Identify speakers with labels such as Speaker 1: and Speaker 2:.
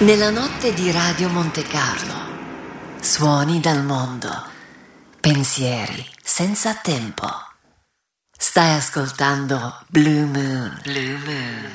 Speaker 1: Nella notte di Radio Monte Carlo, suoni dal mondo, pensieri senza tempo. Stai ascoltando Blue Moon. Blue Moon.